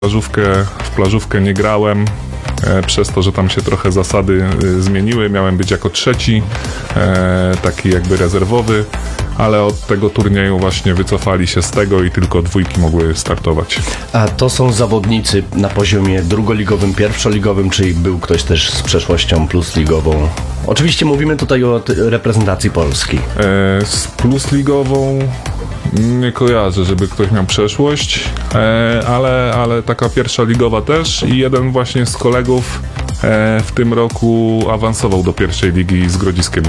W plażówkę nie grałem, przez to, że tam się trochę zasady zmieniły. Miałem być jako trzeci, taki jakby rezerwowy, ale od tego turnieju właśnie wycofali się z tego i tylko dwójki mogły startować. A to są zawodnicy na poziomie drugoligowym, pierwszoligowym, czy był ktoś też z przeszłością plusligową? Oczywiście mówimy tutaj o reprezentacji Polski. Z plusligową nie kojarzę, żeby ktoś miał przeszłość, ale taka pierwsza ligowa też i jeden właśnie z kolegów w tym roku awansował do pierwszej ligi z Grodziskiem.